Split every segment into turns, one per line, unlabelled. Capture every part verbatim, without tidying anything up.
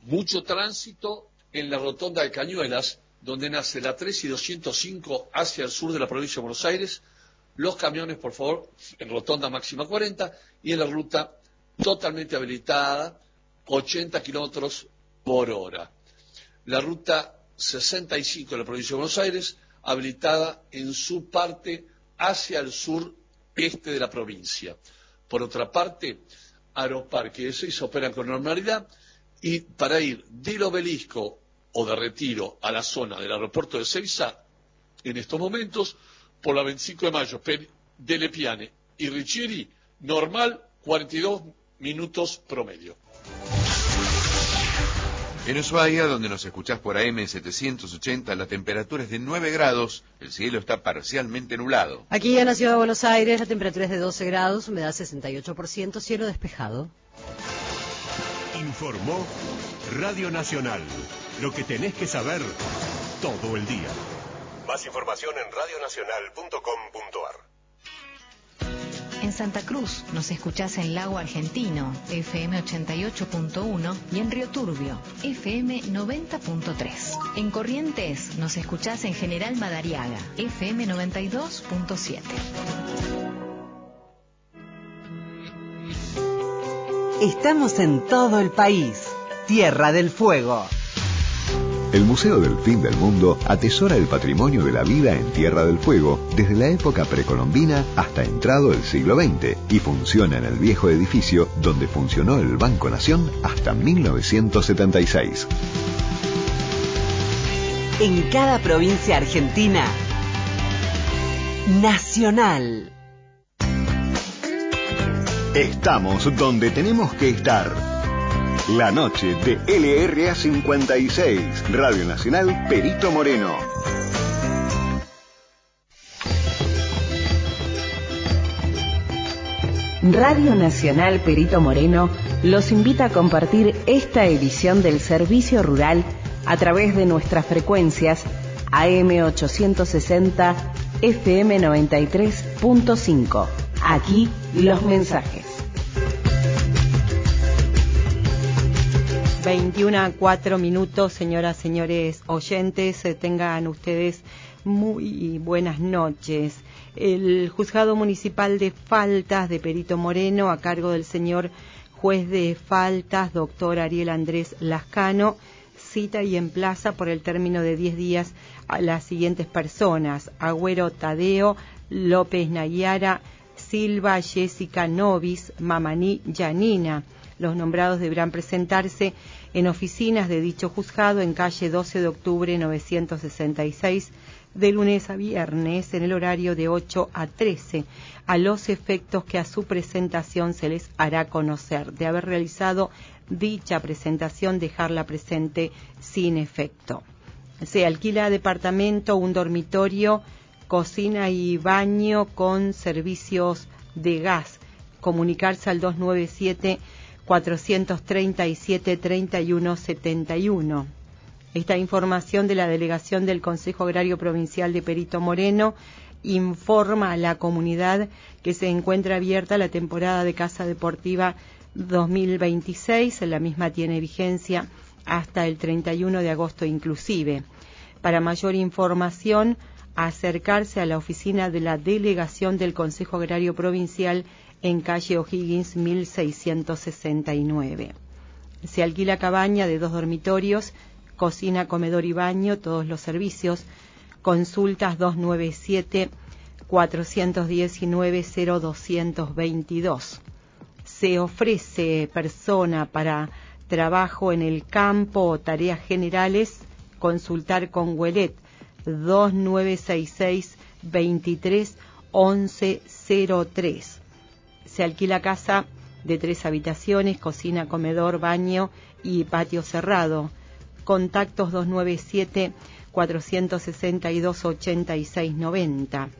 Mucho tránsito en la rotonda de Cañuelas, donde nace la tres y doscientos cinco hacia el sur de la provincia de Buenos Aires. Los camiones, por favor, en rotonda máxima cuarenta, y en la ruta totalmente habilitada, ochenta kilómetros por hora. La ruta sesenta y cinco de la provincia de Buenos Aires, habilitada en su parte hacia el sur este de la provincia. Por otra parte, Aeroparque y Ezeiza operan con normalidad, y para ir del Obelisco o de Retiro a la zona del aeropuerto de Ezeiza, en estos momentos, por la veinticinco de mayo, de Lepiane y Riccieri, normal, cuarenta y dos minutos promedio.
En Ushuaia, donde nos escuchás por A M setecientos ochenta, la temperatura es de nueve grados, el cielo está parcialmente nublado.
Aquí en la ciudad de Buenos Aires la temperatura es de doce grados, humedad sesenta y ocho por ciento, cielo despejado.
Informó Radio Nacional, lo que tenés que saber todo el día. Más información en radio nacional punto com punto a r.
En Santa Cruz nos escuchás en Lago Argentino, F M ochenta y ocho punto uno, y en Río Turbio, F M noventa punto tres. En Corrientes nos escuchás en General Madariaga, F M noventa y dos punto siete.
Estamos en todo el país. Tierra del Fuego.
El Museo del Fin del Mundo atesora el patrimonio de la vida en Tierra del Fuego desde la época precolombina hasta entrado el siglo veinte y funciona en el viejo edificio donde funcionó el Banco Nación hasta mil novecientos setenta y seis.
En cada provincia argentina, Nacional.
Estamos donde tenemos que estar. La noche de L R A cincuenta y seis, Radio Nacional Perito Moreno.
Radio Nacional Perito Moreno los invita a compartir esta edición del Servicio Rural a través de nuestras frecuencias A M ochocientos sesenta, F M noventa y tres punto cinco. Aquí los mensajes.
veintiuna a cuatro minutos, señoras, señores oyentes, eh, tengan ustedes muy buenas noches. El Juzgado Municipal de Faltas de Perito Moreno, a cargo del señor juez de faltas, doctor Ariel Andrés Lascano, cita y emplaza por el término de diez días a las siguientes personas: Agüero Tadeo, López Nayara, Silva Jessica Novis, Mamaní Yanina. Los nombrados deberán presentarse en oficinas de dicho juzgado en calle doce de octubre novecientos sesenta y seis, de lunes a viernes, en el horario de ocho a trece, a los efectos que a su presentación se les hará conocer. De haber realizado dicha presentación, dejarla presente sin efecto. Se alquila departamento, un dormitorio, cocina y baño con servicios de gas. Comunicarse al dos nueve siete, cuatrocientos treinta y siete, treinta y uno setenta y uno. Esta información de la Delegación del Consejo Agrario Provincial de Perito Moreno informa a la comunidad que se encuentra abierta la temporada de caza deportiva dos mil veintiséis. La misma tiene vigencia hasta el treinta y uno de agosto inclusive. Para mayor información, acercarse a la oficina de la Delegación del Consejo Agrario Provincial en calle O'Higgins mil seiscientos sesenta y nueve. Se alquila cabaña de dos dormitorios, cocina, comedor y baño, todos los servicios. Consultas dos nueve siete, cuatrocientos diecinueve, cero doscientos veintidós. Se ofrece persona para trabajo en el campo o tareas generales. Consultar con Huelet dos nueve seis seis, veintitrés, once cero tres. Se alquila casa de tres habitaciones, cocina, comedor, baño y patio cerrado. Contactos dos nueve siete, cuatrocientos sesenta y dos, ochenta y seis noventa.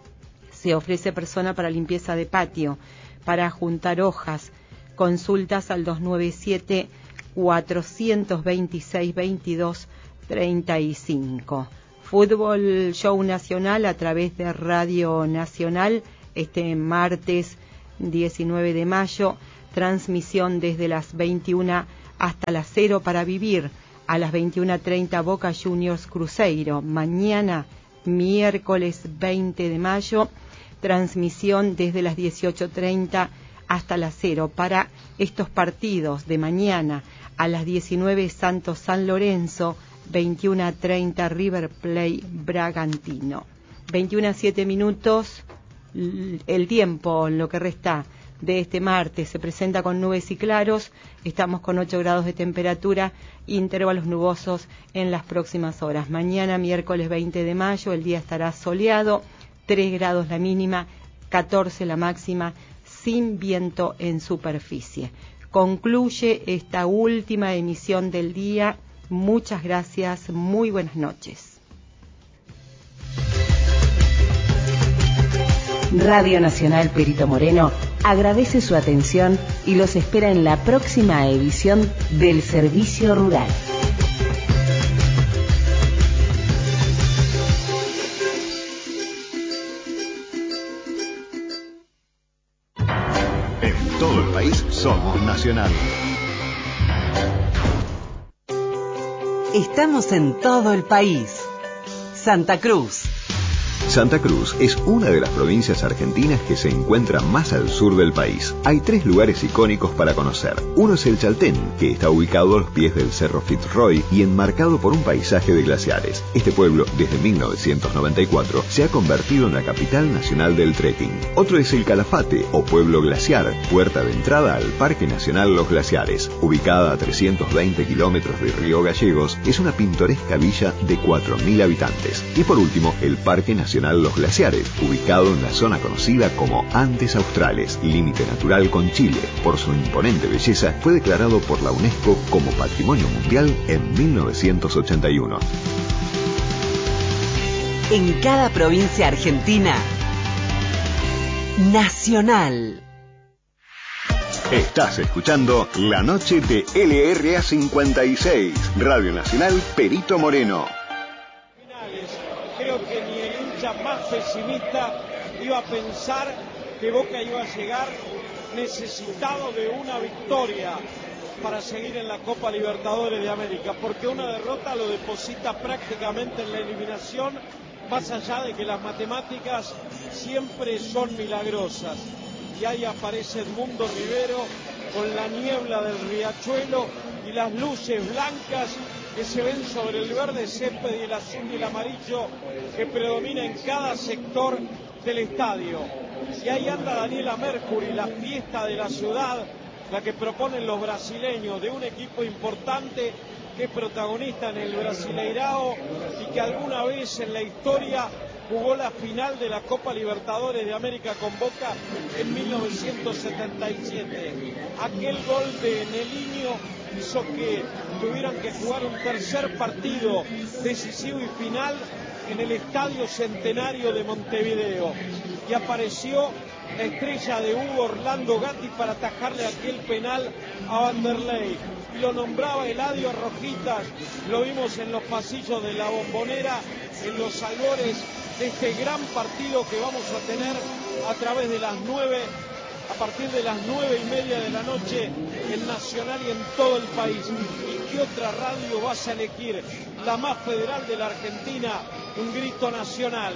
Se ofrece persona para limpieza de patio, para juntar hojas. Consultas al dos nueve siete, cuatrocientos veintiséis, veintidós treinta y cinco. Fútbol Show Nacional a través de Radio Nacional este martes diecinueve de mayo, transmisión desde las veintiuna hasta las cero para vivir. A las veintiuna treinta Boca Juniors Cruzeiro. Mañana, miércoles veinte de mayo, transmisión desde las dieciocho treinta hasta las cero. Para estos partidos de mañana, a las diecinueve Santos San Lorenzo, veintiuna treinta River Plate Bragantino. veintiuna a siete minutos, el tiempo, lo que resta de este martes, se presenta con nubes y claros, estamos con ocho grados de temperatura, intervalos nubosos en las próximas horas. Mañana, miércoles veinte de mayo, el día estará soleado, tres grados la mínima, catorce la máxima, sin viento en superficie. Concluye esta última emisión del día. Muchas gracias, muy buenas noches.
Radio Nacional Perito Moreno agradece su atención y los espera en la próxima edición del Servicio Rural.
En todo el país somos Nacional.
Estamos en todo el país. Santa Cruz.
Santa Cruz es una de las provincias argentinas que se encuentra más al sur del país. Hay tres lugares icónicos para conocer. Uno es el Chaltén, que está ubicado a los pies del Cerro Fitzroy y enmarcado por un paisaje de glaciares. Este pueblo, desde mil novecientos noventa y cuatro, se ha convertido en la capital nacional del trekking. Otro es el Calafate, o Pueblo Glaciar, puerta de entrada al Parque Nacional Los Glaciares. Ubicada a trescientos veinte kilómetros de Río Gallegos, es una pintoresca villa de cuatro mil habitantes. Y por último, el Parque Nacional Los Glaciares, ubicado en la zona conocida como Andes Australes, límite natural con Chile. Por su imponente belleza, fue declarado por la UNESCO como Patrimonio Mundial en mil novecientos ochenta y uno.
En cada provincia argentina, Nacional.
Estás escuchando La Noche de L R A cincuenta y seis, Radio Nacional Perito Moreno.
Creo que ni el hincha más pesimista iba a pensar que Boca iba a llegar necesitado de una victoria para seguir en la Copa Libertadores de América, porque una derrota lo deposita prácticamente en la eliminación, más allá de que las matemáticas siempre son milagrosas. Y ahí aparece Edmundo Rivero con la niebla del riachuelo y las luces blancas que se ven sobre el verde césped y el azul y el amarillo que predomina en cada sector del estadio. Y ahí anda Daniela Mercury, la fiesta de la ciudad, la que proponen los brasileños, de un equipo importante que es protagonista en el Brasileirao y que alguna vez en la historia jugó la final de la Copa Libertadores de América con Boca en mil novecientos setenta y siete. Aquel gol de Nelinho hizo que tuvieran que jugar un tercer partido decisivo y final en el Estadio Centenario de Montevideo. Y apareció la estrella de Hugo, Orlando Gatti, para atajarle aquel penal a Vanderlei. Y lo nombraba Eladio Rojitas, lo vimos en los pasillos de la Bombonera, en los albores de este gran partido que vamos a tener a través de las nueve, a partir de las nueve y media de la noche en Nacional y en todo el país. ¿Y qué otra radio vas a elegir? La más federal de la Argentina, un grito nacional.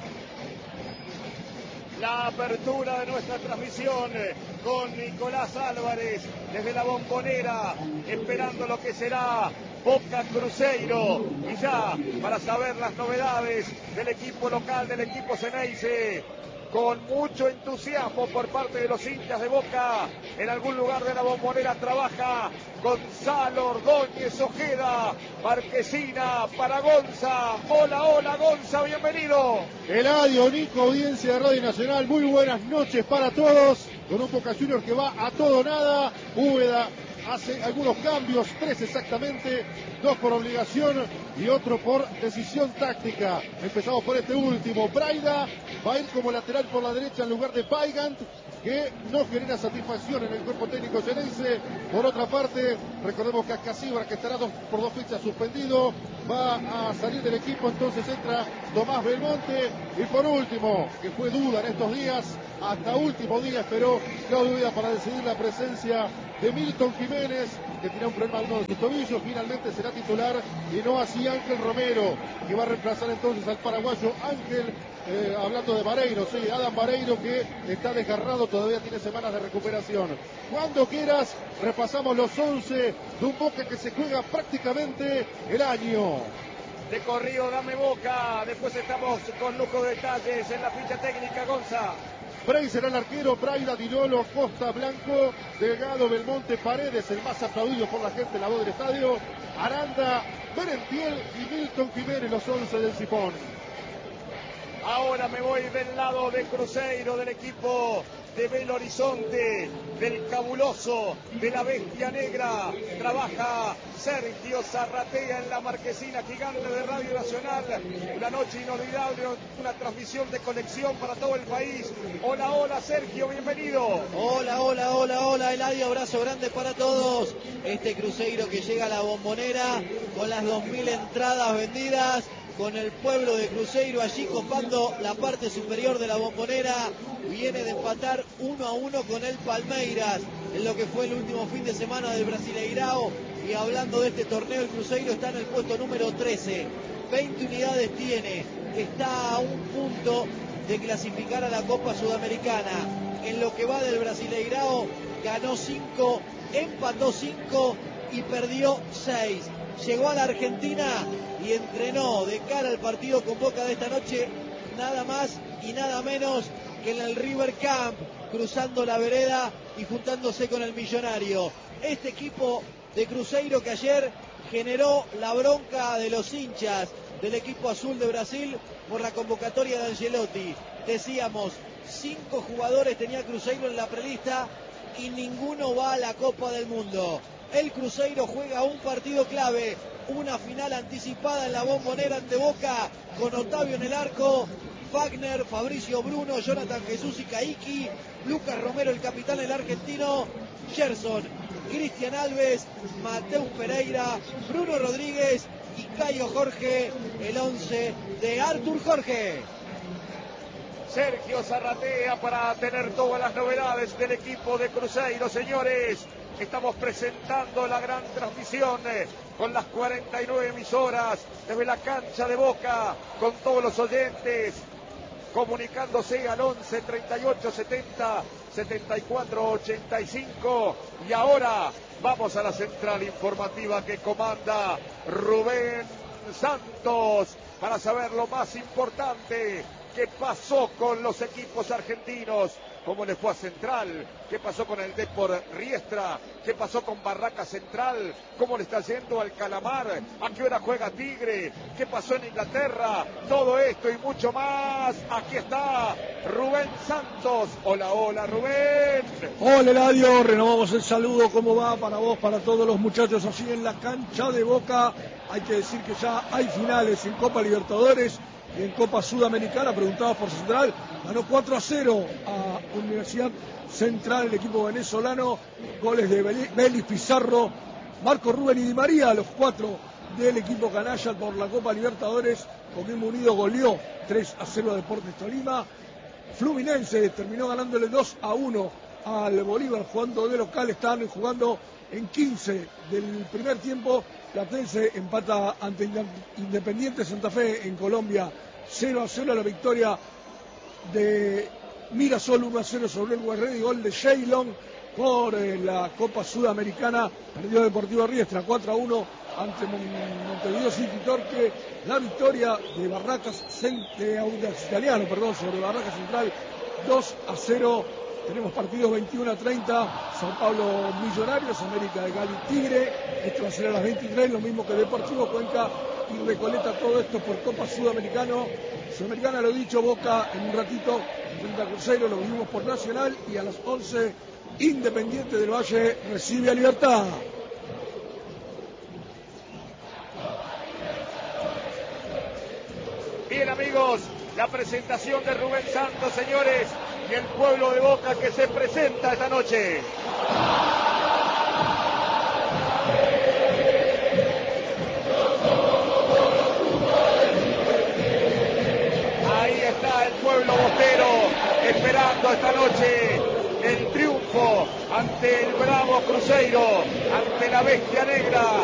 La apertura de nuestra transmisión con Nicolás Álvarez desde la Bombonera, esperando lo que será Boca Cruzeiro, y ya para saber las novedades del equipo local, del equipo Ceneice, con mucho entusiasmo por parte de los hinchas de Boca. En algún lugar de la Bombonera trabaja Gonzalo Ordóñez Ojeda, Marquesina para Gonza. Hola, hola Gonza, bienvenido.
Eladio, Nico, audiencia de Radio Nacional, muy buenas noches para todos. Con un Boca Juniors que va a todo o nada. Úbeda hace algunos cambios, tres exactamente, dos por obligación y otro por decisión táctica. Empezamos por este último. Braida va a ir como lateral por la derecha en lugar de Weigand, que no genera satisfacción en el cuerpo técnico ceneice. Por otra parte, recordemos que Acasibra, que estará dos, por dos fechas suspendido, va a salir del equipo, entonces entra Tomás Belmonte. Y por último, que fue duda en estos días, hasta último día esperó Claudio Vida para decidir la presencia de Milton Jiménez, que tiene un problema en uno de sus tobillos. Finalmente será titular y no así Ángel Romero, que va a reemplazar entonces al paraguayo Ángel, eh, hablando de Vareiro, sí, Adam Vareiro, que está desgarrado, todavía tiene semanas de recuperación. Cuando quieras, repasamos los once de un Boca que se juega prácticamente el año.
De corrido, dame Boca. Después estamos con lujo de detalles en la ficha técnica, Gonza.
Bray será el arquero, Braida, Dinolo, Costa, Blanco, Delgado, Belmonte, Paredes, el más aplaudido por la gente en la voz del estadio, Aranda, Merentiel y Milton Jiménez, los once del Sifón.
Ahora me voy del lado de Cruzeiro, del equipo de Belo Horizonte, del cabuloso, de la bestia negra. Trabaja Sergio Zarratea en la marquesina gigante de Radio Nacional. Una noche inolvidable, una transmisión de conexión para todo el país. Hola, hola Sergio, bienvenido.
Hola, hola, hola, hola Eladio, abrazo grande para todos. Este Cruzeiro que llega a la Bombonera con las dos mil entradas vendidas, con el pueblo de Cruzeiro allí copando la parte superior de la Bombonera. Viene de empatar uno a uno con el Palmeiras en lo que fue el último fin de semana del Brasileirao. Y hablando de este torneo, el Cruzeiro está en el puesto número trece, veinte unidades tiene, está a un punto de clasificar a la Copa Sudamericana. En lo que va del Brasileirao, ganó cinco, empató cinco y perdió seis. Llegó a la Argentina y entrenó de cara al partido con Boca de esta noche, nada más y nada menos que en el River Camp, cruzando la vereda y juntándose con el Millonario. Este equipo de Cruzeiro que ayer generó la bronca de los hinchas del equipo azul de Brasil por la convocatoria de Ancelotti. Decíamos, cinco jugadores tenía Cruzeiro en la prelista y ninguno va a la Copa del Mundo. El Cruzeiro juega un partido clave, una final anticipada en la Bombonera ante Boca, con Otavio en el arco, Wagner, Fabricio Bruno, Jonathan Jesús y Caiki, Lucas Romero el capitán, el argentino, Gerson, Cristian Alves, Mateus Pereira, Bruno Rodríguez y Caio Jorge, el once de Artur Jorge.
Sergio Zarratea para tener todas las novedades del equipo de Cruzeiro, señores. Estamos presentando la gran transmisión eh, con las cuarenta y nueve emisoras desde la cancha de Boca, con todos los oyentes, comunicándose al once treinta y ocho setenta setenta y cuatro ochenta y cinco. Y ahora vamos a la central informativa que comanda Rubén Santos para saber lo más importante. ¿Qué pasó con los equipos argentinos? ¿Cómo le fue a Central? ¿Qué pasó con el Depor Riestra? ¿Qué pasó con Barraca Central? ¿Cómo le está yendo al Calamar? ¿A qué hora juega Tigre? ¿Qué pasó en Inglaterra? Todo esto y mucho más. Aquí está Rubén Santos. Hola, hola Rubén.
Hola Eladio, renovamos el saludo. ¿Cómo va para vos, para todos los muchachos allí en la cancha de Boca? Hay que decir que ya hay finales en Copa Libertadores y en Copa Sudamericana. Preguntados por Central, ganó cuatro a cero a Universidad Central, el equipo venezolano. Goles de Belis, Pizarro, Marco Rubén y Di María, los cuatro del equipo canalla por la Copa Libertadores. Coquimbo Unido goleó tres a cero a Deportes Tolima. Fluminense terminó ganándole dos a uno al Bolívar jugando de local. Están jugando en quince del primer tiempo. Platense empata ante Independiente Santa Fe en Colombia cero a cero. La victoria de Mirasol uno a cero sobre el Guerrero y gol de Sheilon por eh, la Copa Sudamericana. Perdió Deportivo Riestra cuatro a uno ante Montevideo City Torque. La victoria de Barracas de Audax Italiano, perdón, sobre Barracas Central dos a cero. Tenemos partidos veintiuno a treinta, Sao Paulo Millonarios, América de Cali Tigre. Esto va a ser a las veintitrés, lo mismo que Deportivo Cuenca y Recoleta. Todo esto por Copa Sudamericano. Sudamericana, lo dicho, Boca en un ratito frente a Cruzeiro, lo vivimos por Nacional. Y a las once, Independiente del Valle recibe a Libertad.
Bien amigos, la presentación de Rubén Santos, señores, y el pueblo de Boca que se presenta esta noche. Ahí está el pueblo bostero esperando esta noche el triunfo ante el bravo Cruzeiro ante la bestia negra